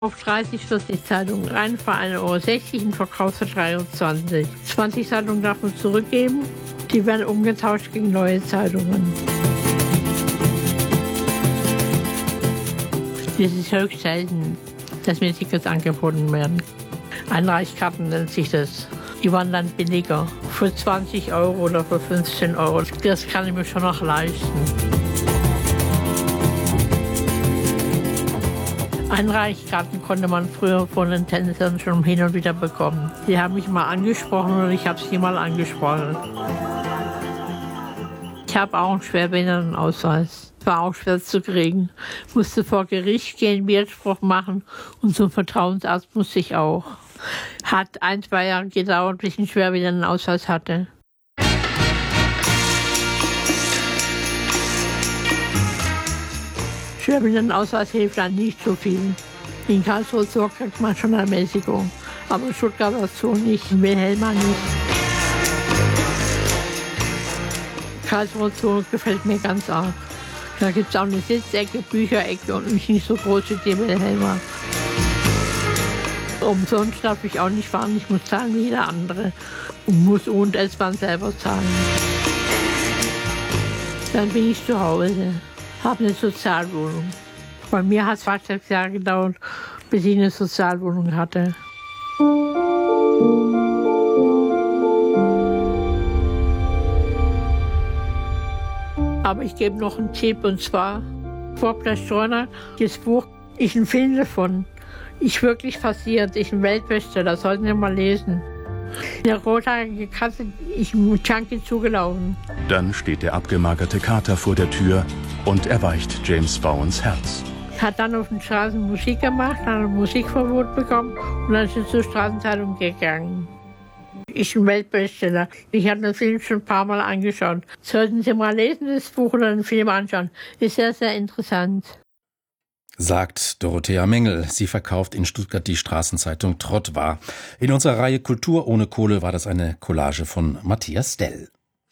Auf 30 40 Zeitungen rein für 1,60 € und verkaufst für 3,20 €. 20 Zeitungen darf man zurückgeben, die werden umgetauscht gegen neue Zeitungen. Es ist höchst selten, dass mir Tickets angeboten werden. Einreichkarten nennt sich das. Die waren dann billiger, für 20 € oder für 15 €. Das kann ich mir schon noch leisten. Einreichkarten konnte man früher von den Tänzern schon hin und wieder bekommen. Die haben mich mal angesprochen und ich habe sie mal angesprochen. Ich habe auch einen Schwerbehindertenausweis. War auch schwer zu kriegen. Musste vor Gericht gehen, Widerspruch machen und zum Vertrauensarzt musste ich auch. Hat 1-2 Jahre gedauert, bis ich einen Schwerbehindertenausweis hatte. Schwerbehindertenausweis hilft dann nicht so viel. In Karlsruhe Zoo kriegt man schon eine Ermäßigung, aber in Stuttgarter Zoo nicht, in Wilhelma nicht. Karlsruhe Zoo gefällt mir ganz arg. Da gibt es auch eine Sitzecke, Bücherecke und nicht so groß wie die Wilhelma. Umsonst darf ich auch nicht fahren, ich muss zahlen wie jeder andere und muss und S-Bahn selber zahlen. Dann bin ich zu Hause. Habe eine Sozialwohnung. Bei mir hat es fast 6 Jahre gedauert, bis ich eine Sozialwohnung hatte. Aber ich gebe noch einen Tipp, und zwar Vorplatz Streuner, das Buch ist ein Film davon. Ist wirklich passiert, ist ein Weltbestseller, sollten Sie mal lesen. Eine rothaarige Katze ist im Junkie zugelaufen. Dann steht der abgemagerte Kater vor der Tür und erweicht James Bowens Herz. Hat dann auf den Straßen Musik gemacht, hat ein Musikverbot bekommen und dann ist er zur Straßenzeitung gegangen. Ist ein Weltbestseller. Ich habe den Film schon ein paar Mal angeschaut. Sollten Sie mal lesen, das Buch oder den Film anschauen. Ist sehr, sehr interessant. Sagt Dorothea Mengel. Sie verkauft in Stuttgart die Straßenzeitung Trottwar. In unserer Reihe Kultur ohne Kohle war das eine Collage von Matthias Dell.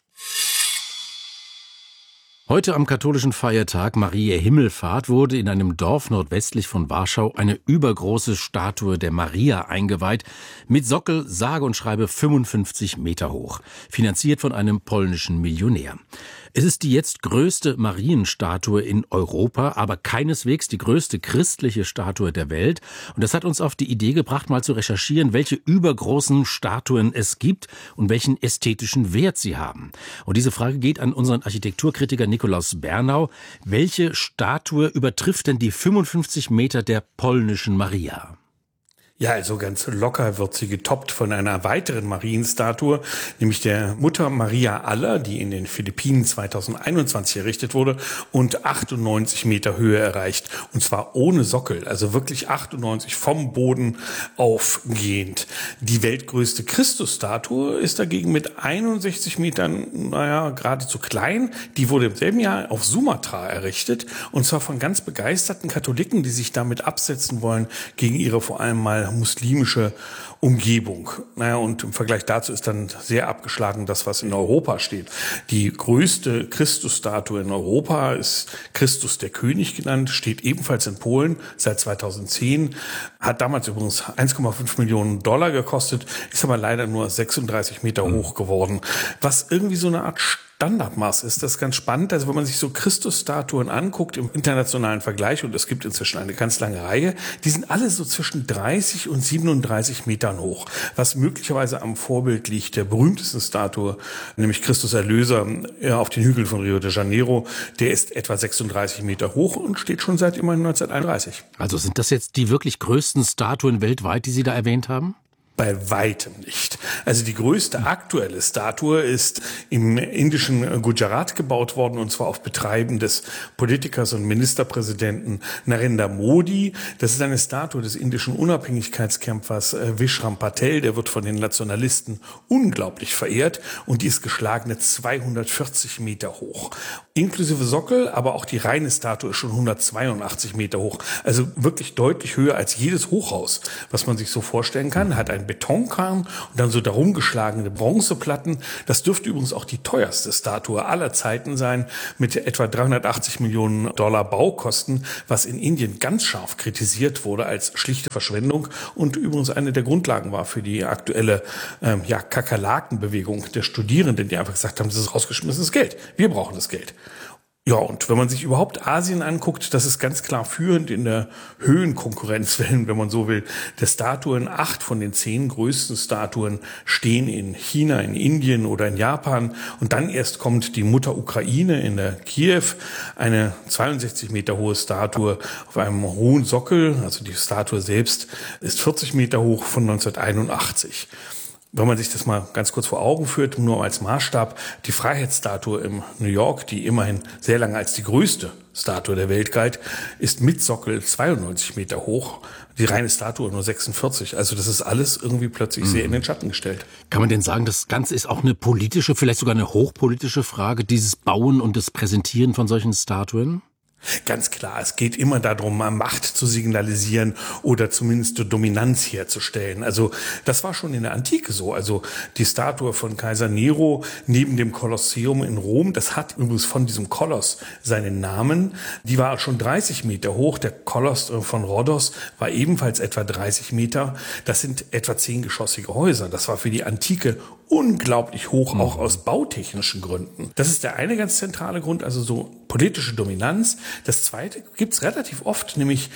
Heute am katholischen Feiertag Mariä Himmelfahrt wurde in einem Dorf nordwestlich von Warschau eine übergroße Statue der Maria eingeweiht, mit Sockel sage und schreibe 55 Meter hoch, finanziert von einem polnischen Millionär. Es ist die jetzt größte Marienstatue in Europa, aber keineswegs die größte christliche Statue der Welt. Und das hat uns auf die Idee gebracht, mal zu recherchieren, welche übergroßen Statuen es gibt und welchen ästhetischen Wert sie haben. Und diese Frage geht an unseren Architekturkritiker Nikolaus Bernau. Welche Statue übertrifft denn die 55 Meter der polnischen Maria? Ja, also ganz locker wird sie getoppt von einer weiteren Marienstatue, nämlich der Mutter Maria Aller, die in den Philippinen 2021 errichtet wurde und 98 Meter Höhe erreicht. Und zwar ohne Sockel, also wirklich 98 vom Boden aufgehend. Die weltgrößte Christusstatue ist dagegen mit 61 Metern, geradezu klein. Die wurde im selben Jahr auf Sumatra errichtet und zwar von ganz begeisterten Katholiken, die sich damit absetzen wollen gegen ihre vor allem mal muslimische Umgebung. Und im Vergleich dazu ist dann sehr abgeschlagen das, was in Europa steht. Die größte Christusstatue in Europa ist Christus der König genannt, steht ebenfalls in Polen seit 2010, hat damals übrigens 1,5 Millionen $ gekostet, ist aber leider nur 36 Meter hoch geworden, was irgendwie so eine Art Standardmaß ist. Das ist ganz spannend. Also wenn man sich so Christusstatuen anguckt im internationalen Vergleich, und es gibt inzwischen eine ganz lange Reihe, die sind alle so zwischen 30 und 37 Metern hoch, was möglicherweise am Vorbild liegt der berühmtesten Statue, nämlich Christus Erlöser auf den Hügeln von Rio de Janeiro. Der ist etwa 36 Meter hoch und steht schon seit immerhin 1931. Also sind das jetzt die wirklich größten Statuen weltweit, die Sie da erwähnt haben? Bei weitem nicht. Also die größte aktuelle Statue ist im indischen Gujarat gebaut worden, und zwar auf Betreiben des Politikers und Ministerpräsidenten Narendra Modi. Das ist eine Statue des indischen Unabhängigkeitskämpfers Vishram Patel. Der wird von den Nationalisten unglaublich verehrt und die ist geschlagene 240 Meter hoch. Inklusive Sockel, aber auch die reine Statue ist schon 182 Meter hoch. Also wirklich deutlich höher als jedes Hochhaus, was man sich so vorstellen kann. Hat ein ein Betonkern und dann so darum geschlagene Bronzeplatten. Das dürfte übrigens auch die teuerste Statue aller Zeiten sein, mit etwa 380 Millionen Dollar Baukosten, was in Indien ganz scharf kritisiert wurde als schlichte Verschwendung und übrigens eine der Grundlagen war für die aktuelle Kakerlakenbewegung der Studierenden, die einfach gesagt haben, das ist rausgeschmissenes Geld. Wir brauchen das Geld. Ja, und wenn man sich überhaupt Asien anguckt, das ist ganz klar führend in der Höhenkonkurrenz, wenn man so will, der Statuen. 8 von den 10 größten Statuen stehen in China, in Indien oder in Japan. Und dann erst kommt die Mutter Ukraine in der Kiew, eine 62 Meter hohe Statue auf einem hohen Sockel. Also die Statue selbst ist 40 Meter hoch von 1981. Wenn man sich das mal ganz kurz vor Augen führt, nur als Maßstab, die Freiheitsstatue in New York, die immerhin sehr lange als die größte Statue der Welt galt, ist mit Sockel 92 Meter hoch, die reine Statue nur 46. Also das ist alles irgendwie plötzlich sehr in den Schatten gestellt. Kann man denn sagen, das Ganze ist auch eine politische, vielleicht sogar eine hochpolitische Frage, dieses Bauen und das Präsentieren von solchen Statuen? Ganz klar, es geht immer darum, Macht zu signalisieren oder zumindest Dominanz herzustellen. Also das war schon in der Antike so. Also die Statue von Kaiser Nero neben dem Kolosseum in Rom, das hat übrigens von diesem Koloss seinen Namen. Die war schon 30 Meter hoch. Der Koloss von Rhodos war ebenfalls etwa 30 Meter. Das sind etwa 10-geschossige Häuser. Das war für die Antike unglaublich hoch, auch aus bautechnischen Gründen. Das ist der eine ganz zentrale Grund, also so politische Dominanz. Das zweite gibt's relativ oft, nämlich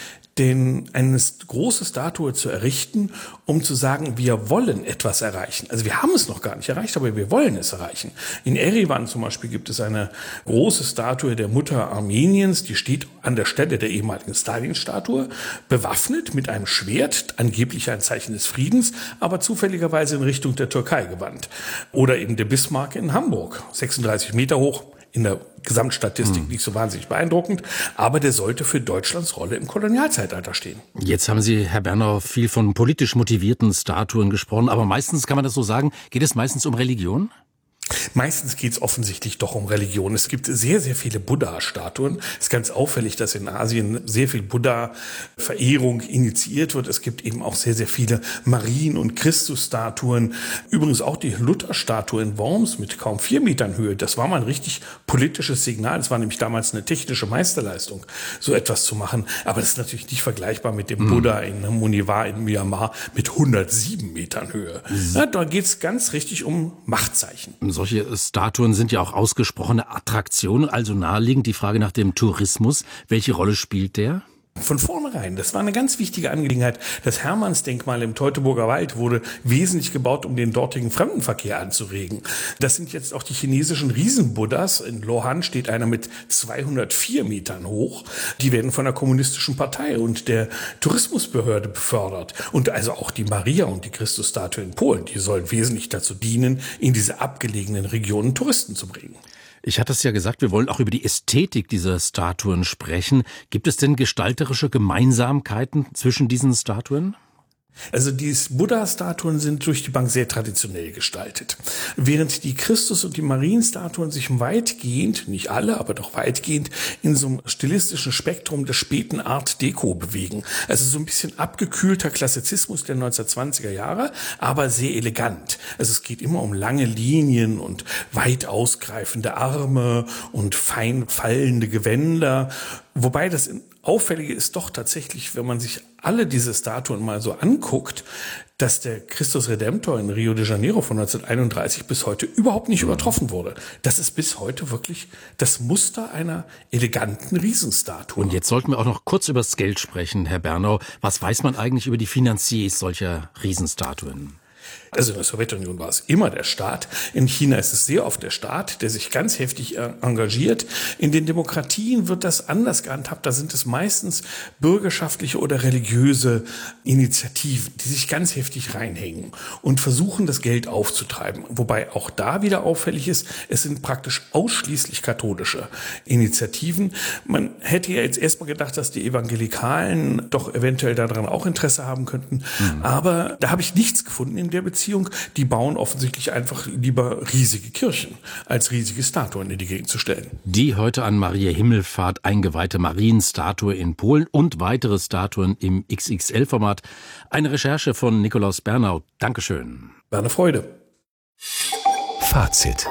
eine große Statue zu errichten, um zu sagen, wir wollen etwas erreichen. Also wir haben es noch gar nicht erreicht, aber wir wollen es erreichen. In Erivan zum Beispiel gibt es eine große Statue der Mutter Armeniens, die steht an der Stelle der ehemaligen Stalin-Statue, bewaffnet mit einem Schwert, angeblich ein Zeichen des Friedens, aber zufälligerweise in Richtung der Türkei gewandt. Oder eben der Bismarck in Hamburg, 36 Meter hoch, in der Gesamtstatistik nicht so wahnsinnig beeindruckend, aber der sollte für Deutschlands Rolle im Kolonialzeitalter stehen. Jetzt haben Sie, Herr Bernau, viel von politisch motivierten Statuen gesprochen, aber meistens, kann man das so sagen, geht es meistens um Religion? Meistens geht es offensichtlich doch um Religion. Es gibt sehr, sehr viele Buddha-Statuen. Es ist ganz auffällig, dass in Asien sehr viel Buddha-Verehrung initiiert wird. Es gibt eben auch sehr, sehr viele Marien- und Christus-Statuen. Übrigens auch die Luther-Statue in Worms mit kaum 4 Metern Höhe. Das war mal ein richtig politisches Signal. Es war nämlich damals eine technische Meisterleistung, so etwas zu machen. Aber das ist natürlich nicht vergleichbar mit dem Buddha in Muniwar in Myanmar mit 107 Metern Höhe. Ja, da geht es ganz richtig um Machtzeichen. Solche Statuen sind ja auch ausgesprochene Attraktionen, also naheliegend die Frage nach dem Tourismus. Welche Rolle spielt der? Von vornherein, das war eine ganz wichtige Angelegenheit. Das Hermannsdenkmal im Teutoburger Wald wurde wesentlich gebaut, um den dortigen Fremdenverkehr anzuregen. Das sind jetzt auch die chinesischen Riesenbuddhas. In Lohan steht einer mit 204 Metern hoch. Die werden von der Kommunistischen Partei und der Tourismusbehörde befördert. Und also auch die Maria und die Christusstatue in Polen, die sollen wesentlich dazu dienen, in diese abgelegenen Regionen Touristen zu bringen. Ich hatte es ja gesagt, wir wollen auch über die Ästhetik dieser Statuen sprechen. Gibt es denn gestalterische Gemeinsamkeiten zwischen diesen Statuen? Also die Buddha-Statuen sind durch die Bank sehr traditionell gestaltet. Während die Christus- und die Marienstatuen sich weitgehend, nicht alle, aber doch weitgehend, in so einem stilistischen Spektrum der späten Art Deco bewegen. Also so ein bisschen abgekühlter Klassizismus der 1920er Jahre, aber sehr elegant. Also es geht immer um lange Linien und weit ausgreifende Arme und fein fallende Gewänder. Wobei das Auffällige ist doch tatsächlich, wenn man sich alle diese Statuen mal so anguckt, dass der Christus Redemptor in Rio de Janeiro von 1931 bis heute überhaupt nicht übertroffen wurde. Das ist bis heute wirklich das Muster einer eleganten Riesenstatue. Und jetzt sollten wir auch noch kurz über das Geld sprechen, Herr Bernau. Was weiß man eigentlich über die Finanziers solcher Riesenstatuen? Also in der Sowjetunion war es immer der Staat. In China ist es sehr oft der Staat, der sich ganz heftig engagiert. In den Demokratien wird das anders gehandhabt. Da sind es meistens bürgerschaftliche oder religiöse Initiativen, die sich ganz heftig reinhängen und versuchen, das Geld aufzutreiben. Wobei auch da wieder auffällig ist, es sind praktisch ausschließlich katholische Initiativen. Man hätte ja jetzt erstmal gedacht, dass die Evangelikalen doch eventuell daran auch Interesse haben könnten. Aber da habe ich nichts gefunden. Im der Beziehung. Die bauen offensichtlich einfach lieber riesige Kirchen, als riesige Statuen in die Gegend zu stellen. Die heute an Maria Himmelfahrt eingeweihte Marienstatue in Polen und weitere Statuen im XXL-Format. Eine Recherche von Nikolaus Bernau. Dankeschön. War eine Freude. Fazit.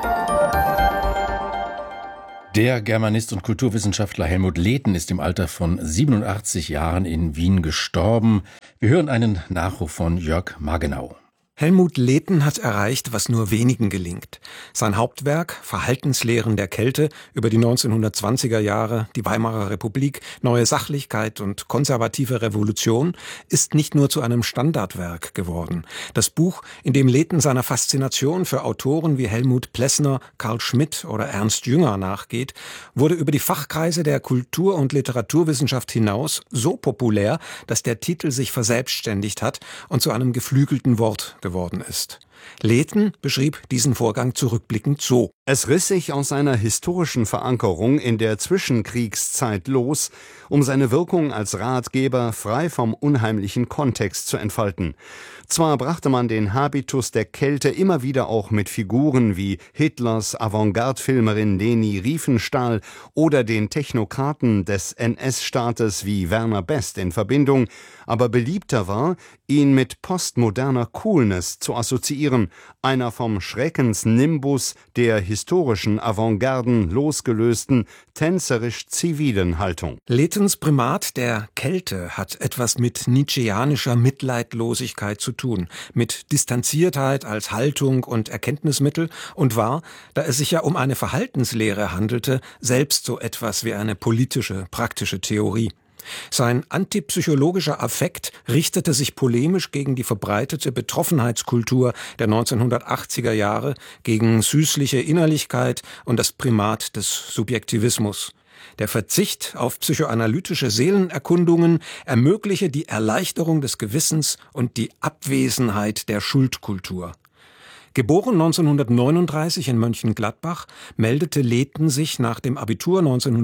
Der Germanist und Kulturwissenschaftler Helmut Lehten ist im Alter von 87 Jahren in Wien gestorben. Wir hören einen Nachruf von Jörg Margenau. Helmut Lehten hat erreicht, was nur wenigen gelingt. Sein Hauptwerk Verhaltenslehren der Kälte über die 1920er Jahre, die Weimarer Republik, neue Sachlichkeit und konservative Revolution ist nicht nur zu einem Standardwerk geworden. Das Buch, in dem Lehten seiner Faszination für Autoren wie Helmut Plessner, Carl Schmitt oder Ernst Jünger nachgeht, wurde über die Fachkreise der Kultur- und Literaturwissenschaft hinaus so populär, dass der Titel sich verselbstständigt hat und zu einem geflügelten Wort geworden ist. Lehten beschrieb diesen Vorgang zurückblickend so: Es riss sich aus seiner historischen Verankerung in der Zwischenkriegszeit los, um seine Wirkung als Ratgeber frei vom unheimlichen Kontext zu entfalten. Zwar brachte man den Habitus der Kälte immer wieder auch mit Figuren wie Hitlers Avantgarde-Filmerin Leni Riefenstahl oder den Technokraten des NS-Staates wie Werner Best in Verbindung, aber beliebter war, ihn mit postmoderner Coolness zu assoziieren, einer vom Schreckensnimbus der historischen Avantgarden losgelösten, tänzerisch-zivilen Haltung. Lehtens Primat der Kälte hat etwas mit nietzscheanischer Mitleidlosigkeit zu tun, mit Distanziertheit als Haltung und Erkenntnismittel und war, da es sich ja um eine Verhaltenslehre handelte, selbst so etwas wie eine politische, praktische Theorie. Sein antipsychologischer Affekt richtete sich polemisch gegen die verbreitete Betroffenheitskultur der 1980er Jahre, gegen süßliche Innerlichkeit und das Primat des Subjektivismus. Der Verzicht auf psychoanalytische Seelenerkundungen ermögliche die Erleichterung des Gewissens und die Abwesenheit der Schuldkultur. Geboren 1939 in Mönchengladbach, meldete Lehten sich nach dem Abitur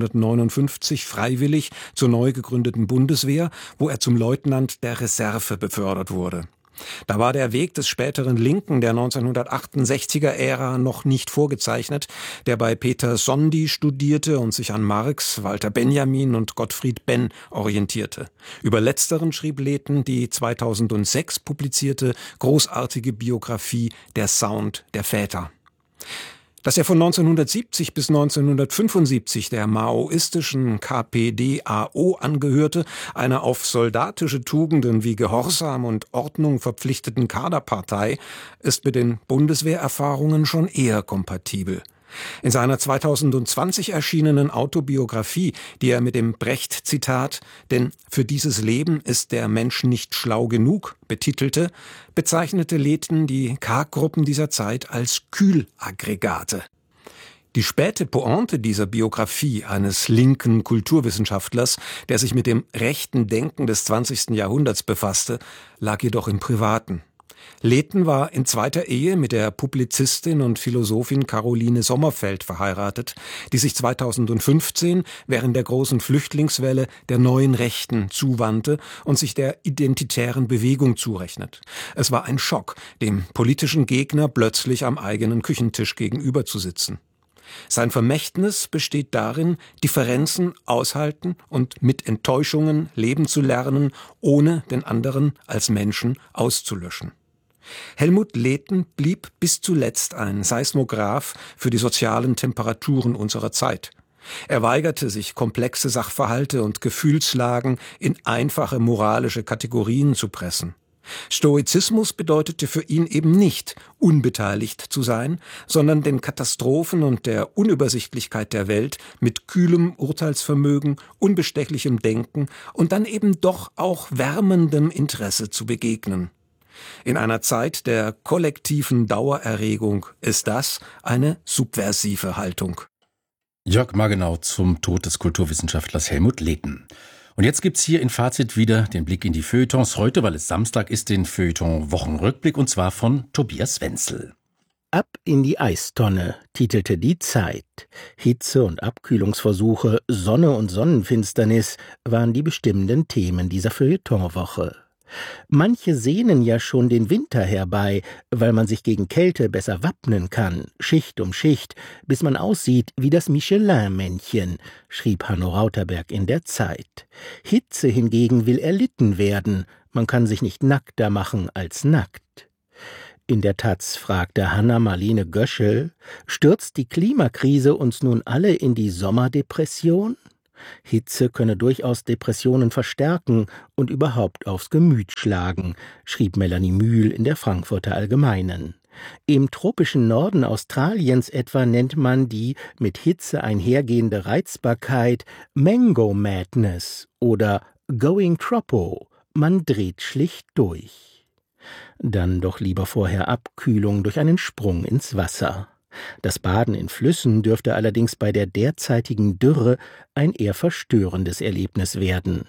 1959 freiwillig zur neu gegründeten Bundeswehr, wo er zum Leutnant der Reserve befördert wurde. Da war der Weg des späteren Linken der 1968er-Ära noch nicht vorgezeichnet, der bei Peter Sondy studierte und sich an Marx, Walter Benjamin und Gottfried Benn orientierte. Über letzteren schrieb Lehten die 2006 publizierte großartige Biografie Der Sound der Väter. Dass er von 1970 bis 1975 der maoistischen KPD-AO angehörte, einer auf soldatische Tugenden wie Gehorsam und Ordnung verpflichteten Kaderpartei, ist mit den Bundeswehrerfahrungen schon eher kompatibel. In seiner 2020 erschienenen Autobiografie, die er mit dem Brecht-Zitat »Denn für dieses Leben ist der Mensch nicht schlau genug« betitelte, bezeichnete Lehten die K-Gruppen dieser Zeit als Kühlaggregate. Die späte Pointe dieser Biografie eines linken Kulturwissenschaftlers, der sich mit dem rechten Denken des 20. Jahrhunderts befasste, lag jedoch im Privaten. Lehten war in zweiter Ehe mit der Publizistin und Philosophin Caroline Sommerfeld verheiratet, die sich 2015 während der großen Flüchtlingswelle der neuen Rechten zuwandte und sich der identitären Bewegung zurechnet. Es war ein Schock, dem politischen Gegner plötzlich am eigenen Küchentisch gegenüber zu sitzen. Sein Vermächtnis besteht darin, Differenzen aushalten und mit Enttäuschungen leben zu lernen, ohne den anderen als Menschen auszulöschen. Helmut Lehten blieb bis zuletzt ein Seismograph für die sozialen Temperaturen unserer Zeit. Er weigerte sich, komplexe Sachverhalte und Gefühlslagen in einfache moralische Kategorien zu pressen. Stoizismus bedeutete für ihn eben nicht, unbeteiligt zu sein, sondern den Katastrophen und der Unübersichtlichkeit der Welt mit kühlem Urteilsvermögen, unbestechlichem Denken und dann eben doch auch wärmendem Interesse zu begegnen. In einer Zeit der kollektiven Dauererregung ist das eine subversive Haltung. Jörg Margenau zum Tod des Kulturwissenschaftlers Helmut Lehten. Und jetzt gibt's hier in Fazit wieder den Blick in die Feuilletons. Heute, weil es Samstag ist, den Feuilleton Wochenrückblick und zwar von Tobias Wenzel. Ab in die Eistonne, titelte die Zeit. Hitze- und Abkühlungsversuche, Sonne und Sonnenfinsternis waren die bestimmenden Themen dieser Feuilletonwoche. Manche sehnen ja schon den Winter herbei, weil man sich gegen Kälte besser wappnen kann, Schicht um Schicht, bis man aussieht wie das Michelin-Männchen, schrieb Hanno Rauterberg in der Zeit. Hitze hingegen will erlitten werden, man kann sich nicht nackter machen als nackt. In der Taz fragte Hanna-Marlene Göschel, stürzt die Klimakrise uns nun alle in die Sommerdepression? Hitze könne durchaus Depressionen verstärken und überhaupt aufs Gemüt schlagen, schrieb Melanie Mühl in der Frankfurter Allgemeinen. Im tropischen Norden Australiens etwa nennt man die mit Hitze einhergehende Reizbarkeit Mango Madness oder Going Tropo, man dreht schlicht durch. Dann doch lieber vorher Abkühlung durch einen Sprung ins Wasser. Das Baden in Flüssen dürfte allerdings bei der derzeitigen Dürre ein eher verstörendes Erlebnis werden.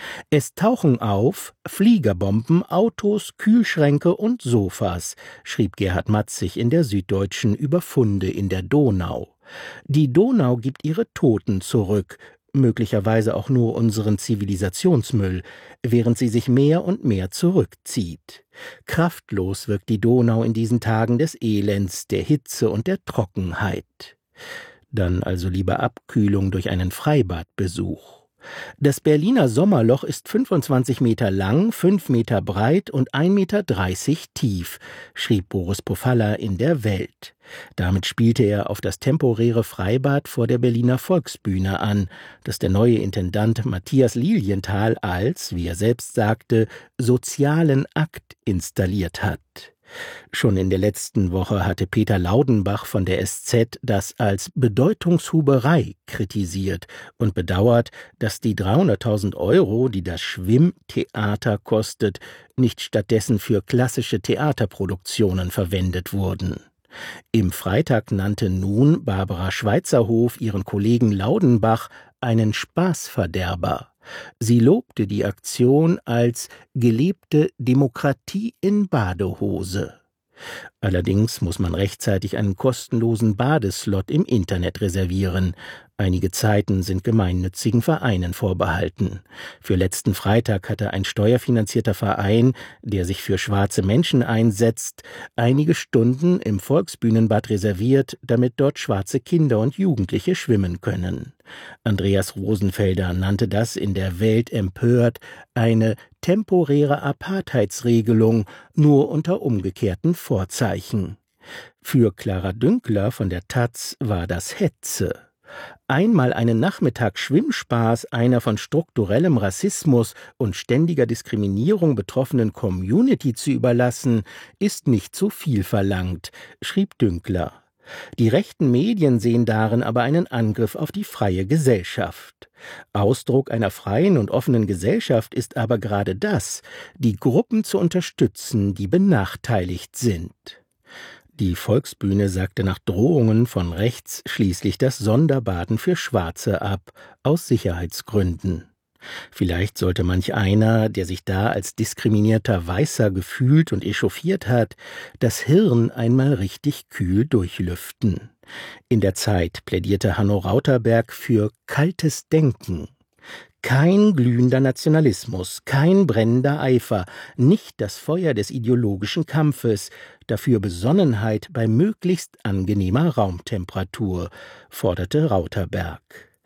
Es tauchen auf Fliegerbomben, Autos, Kühlschränke und Sofas, schrieb Gerhard Matzig in der Süddeutschen über Funde in der Donau. Die Donau gibt ihre Toten zurück, möglicherweise auch nur unseren Zivilisationsmüll, während sie sich mehr und mehr zurückzieht. Kraftlos wirkt die Donau in diesen Tagen des Elends, der Hitze und der Trockenheit. Dann also lieber Abkühlung durch einen Freibadbesuch. Das Berliner Sommerloch ist 25 Meter lang, 5 Meter breit und 1,30 Meter tief, schrieb Boris Pofalla in der Welt. Damit spielte er auf das temporäre Freibad vor der Berliner Volksbühne an, das der neue Intendant Matthias Lilienthal als, wie er selbst sagte, sozialen Akt installiert hat. Schon in der letzten Woche hatte Peter Laudenbach von der SZ das als Bedeutungshuberei kritisiert und bedauert, dass die 300.000 €, die das Schwimmtheater kostet, nicht stattdessen für klassische Theaterproduktionen verwendet wurden. Im Freitag nannte nun Barbara Schweizerhof ihren Kollegen Laudenbach einen Spaßverderber. Sie lobte die Aktion als gelebte Demokratie in Badehose. Allerdings muss man rechtzeitig einen kostenlosen Badeslot im Internet reservieren. Einige Zeiten sind gemeinnützigen Vereinen vorbehalten. Für letzten Freitag hatte ein steuerfinanzierter Verein, der sich für schwarze Menschen einsetzt, einige Stunden im Volksbühnenbad reserviert, damit dort schwarze Kinder und Jugendliche schwimmen können. Andreas Rosenfelder nannte das in der Welt empört eine temporäre Apartheidsregelung, nur unter umgekehrten Vorzeichen. Für Clara Dünkler von der Taz war das Hetze. Einmal einen Nachmittag Schwimmspaß einer von strukturellem Rassismus und ständiger Diskriminierung betroffenen Community zu überlassen, ist nicht zu viel verlangt, schrieb Dünkler. Die rechten Medien sehen darin aber einen Angriff auf die freie Gesellschaft. Ausdruck einer freien und offenen Gesellschaft ist aber gerade das, die Gruppen zu unterstützen, die benachteiligt sind. Die Volksbühne sagte nach Drohungen von rechts schließlich das Sonderbaden für Schwarze ab, aus Sicherheitsgründen. Vielleicht sollte manch einer, der sich da als diskriminierter Weißer gefühlt und echauffiert hat, das Hirn einmal richtig kühl durchlüften. In der Zeit plädierte Hanno Rauterberg für kaltes Denken. Kein glühender Nationalismus, kein brennender Eifer, nicht das Feuer des ideologischen Kampfes, dafür Besonnenheit bei möglichst angenehmer Raumtemperatur, forderte Rauterberg.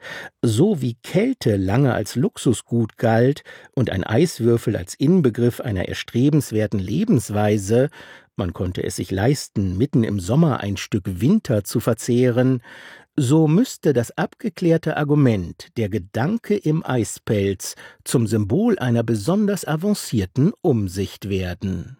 So wie Kälte lange als Luxusgut galt und ein Eiswürfel als Inbegriff einer erstrebenswerten Lebensweise, man konnte es sich leisten, mitten im Sommer ein Stück Winter zu verzehren, so müsste das abgeklärte Argument, der Gedanke im Eispelz, zum Symbol einer besonders avancierten Umsicht werden.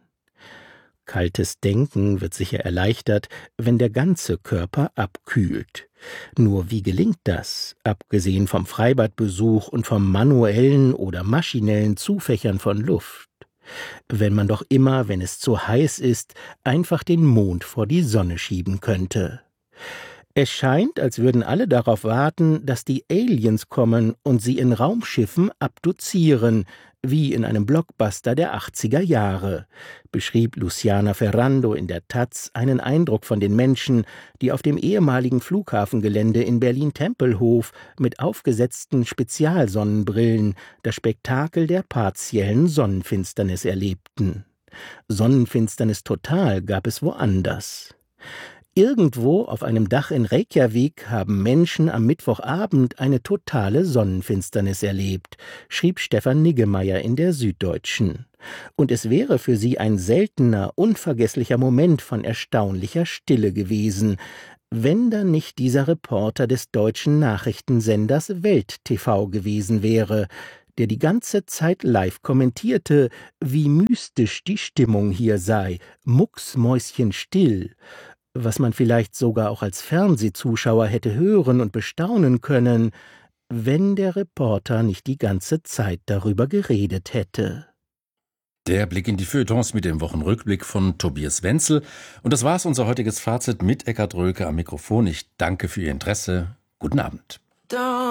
Kaltes Denken wird sicher erleichtert, wenn der ganze Körper abkühlt. Nur wie gelingt das, abgesehen vom Freibadbesuch und vom manuellen oder maschinellen Zufächern von Luft? Wenn man doch immer, wenn es zu heiß ist, einfach den Mond vor die Sonne schieben könnte. Es scheint, als würden alle darauf warten, dass die Aliens kommen und sie in Raumschiffen abduzieren, wie in einem Blockbuster der 80er Jahre, beschrieb Luciana Ferrando in der taz einen Eindruck von den Menschen, die auf dem ehemaligen Flughafengelände in Berlin-Tempelhof mit aufgesetzten Spezialsonnenbrillen das Spektakel der partiellen Sonnenfinsternis erlebten. Sonnenfinsternis total gab es woanders. Irgendwo auf einem Dach in Reykjavik haben Menschen am Mittwochabend eine totale Sonnenfinsternis erlebt, schrieb Stefan Niggemeier in der Süddeutschen. Und es wäre für sie ein seltener, unvergesslicher Moment von erstaunlicher Stille gewesen, wenn da nicht dieser Reporter des deutschen Nachrichtensenders Welt TV gewesen wäre, der die ganze Zeit live kommentierte, wie mystisch die Stimmung hier sei, mucksmäuschenstill, was man vielleicht sogar auch als Fernsehzuschauer hätte hören und bestaunen können, wenn der Reporter nicht die ganze Zeit darüber geredet hätte. Der Blick in die Feuilletons mit dem Wochenrückblick von Tobias Wenzel. Und das war's, unser heutiges Fazit mit Eckhard Rölke am Mikrofon. Ich danke für Ihr Interesse. Guten Abend.